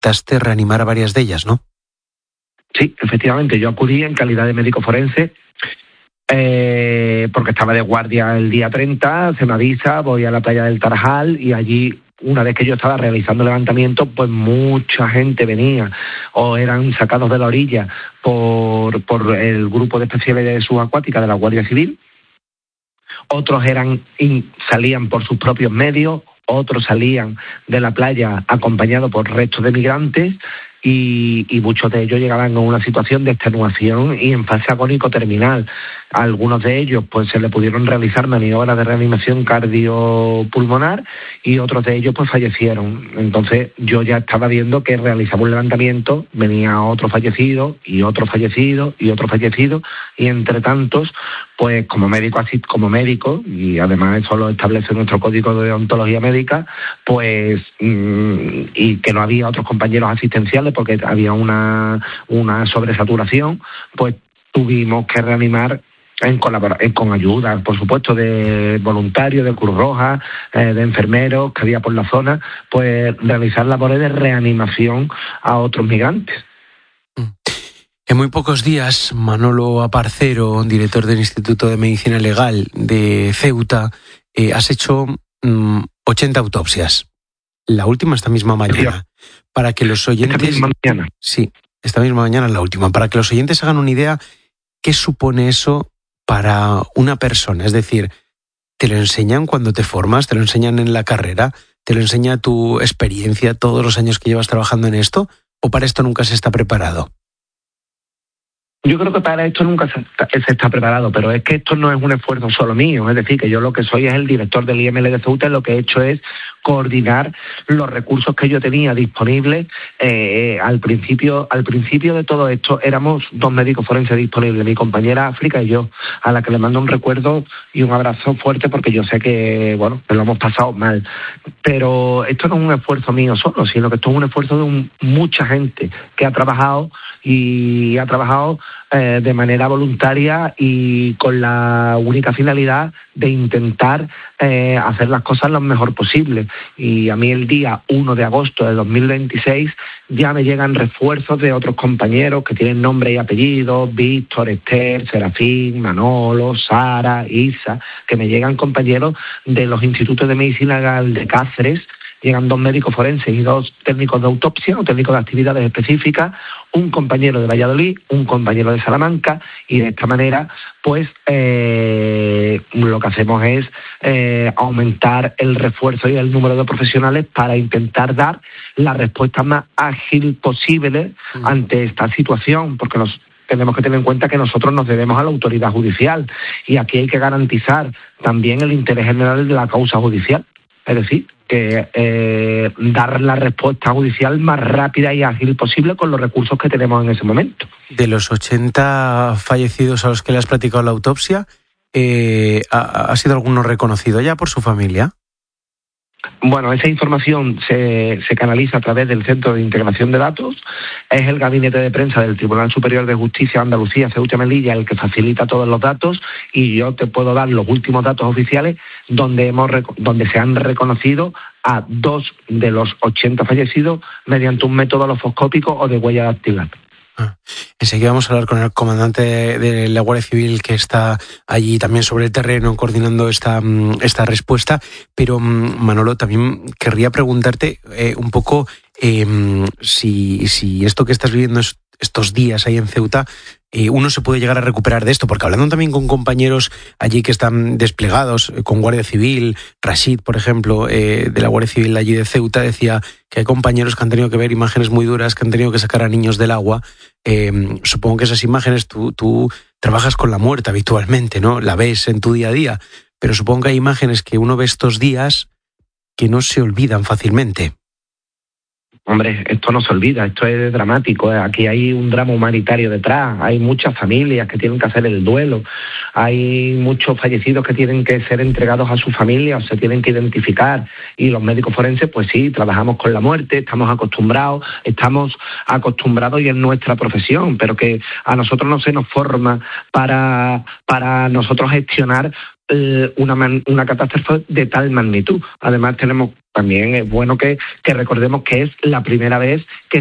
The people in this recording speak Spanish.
intentaste reanimar a varias de ellas, ¿no? Sí, efectivamente, yo acudí en calidad de médico forense porque estaba de guardia el día 30, se me avisa, voy a la playa del Tarajal y allí, una vez que yo estaba realizando levantamiento, pues mucha gente venía o eran sacados de la orilla por el grupo de especialidades subacuáticas de la Guardia Civil, otros salían por sus propios medios, otros salían de la playa acompañados por restos de migrantes y muchos de ellos llegaban a una situación de extenuación y en fase agónico terminal. A algunos de ellos pues se le pudieron realizar maniobras de reanimación cardiopulmonar y otros de ellos pues fallecieron. Entonces yo ya estaba viendo que realizaba un levantamiento, venía otro fallecido y otro fallecido y otro fallecido y entre tantos pues como médico, y además eso lo establece nuestro código de deontología médica, pues y que no había otros compañeros asistenciales porque había una sobresaturación, pues tuvimos que reanimar con ayuda, por supuesto, de voluntarios, de Cruz Roja, de enfermeros que había por la zona, pues realizar labores de reanimación a otros migrantes. En muy pocos días, Manolo Aparcero, director del Instituto de Medicina Legal de Ceuta, has hecho 80 autopsias. La última esta misma mañana. Para que los oyentes... Esta misma mañana. Sí, esta misma mañana es la última. Para que los oyentes hagan una idea, ¿qué supone eso para una persona? Es decir, ¿te lo enseñan cuando te formas? ¿Te lo enseñan en la carrera? ¿Te lo enseña tu experiencia, todos los años que llevas trabajando en esto? ¿O para esto nunca se está preparado? Yo creo que para esto nunca se está preparado, pero es que esto no es un esfuerzo solo mío, es decir, que yo lo que soy es el director del IML de Ceuta y lo que he hecho es coordinar los recursos que yo tenía disponibles. Al principio de todo esto éramos 2 médicos forenses disponibles, mi compañera África y yo, a la que le mando un recuerdo y un abrazo fuerte porque yo sé que, bueno, que lo hemos pasado mal. Pero esto no es un esfuerzo mío solo, sino que esto es un esfuerzo de mucha gente que ha trabajado de manera voluntaria y con la única finalidad de intentar hacer las cosas lo mejor posible. Y a mí el día 1 de agosto de 2026 ya me llegan refuerzos de otros compañeros que tienen nombre y apellido: Víctor, Esther, Serafín, Manolo, Sara, Isa, que me llegan compañeros de los institutos de medicina legal de Cáceres. Llegan 2 médicos forenses y 2 técnicos de autopsia o técnicos de actividades específicas, un compañero de Valladolid, un compañero de Salamanca, y de esta manera pues lo que hacemos es aumentar el refuerzo y el número de profesionales para intentar dar la respuesta más ágil posible ante esta situación, porque tenemos que tener en cuenta que nosotros nos debemos a la autoridad judicial y aquí hay que garantizar también el interés general de la causa judicial. Es decir, que dar la respuesta judicial más rápida y ágil posible con los recursos que tenemos en ese momento. De los 80 fallecidos a los que le has practicado la autopsia, ¿ha sido alguno reconocido ya por su familia? Bueno, esa información se canaliza a través del Centro de Integración de Datos. Es el gabinete de prensa del Tribunal Superior de Justicia de Andalucía, Ceuta y Melilla, el que facilita todos los datos, y yo te puedo dar los últimos datos oficiales donde se han reconocido a 2 de los 80 fallecidos mediante un método alofoscópico o de huella dactilar. Enseguida vamos a hablar con el comandante de la Guardia Civil que está allí también sobre el terreno coordinando esta respuesta, pero Manolo, también querría preguntarte un poco si esto que estás viviendo estos días ahí en Ceuta, uno se puede llegar a recuperar de esto, porque hablando también con compañeros allí que están desplegados, con Guardia Civil, Rashid, por ejemplo, de la Guardia Civil allí de Ceuta, decía que hay compañeros que han tenido que ver imágenes muy duras, que han tenido que sacar a niños del agua. Supongo que esas imágenes tú trabajas con la muerte habitualmente, ¿no? La ves en tu día a día, pero supongo que hay imágenes que uno ve estos días que no se olvidan fácilmente. Hombre, esto no se olvida, esto es dramático. Aquí hay un drama humanitario detrás, hay muchas familias que tienen que hacer el duelo, hay muchos fallecidos que tienen que ser entregados a su familia o se tienen que identificar, y los médicos forenses, pues sí, trabajamos con la muerte, estamos acostumbrados y es nuestra profesión, pero que a nosotros no se nos forma para nosotros gestionar una catástrofe de tal magnitud. Además, también es bueno que recordemos que es la primera vez que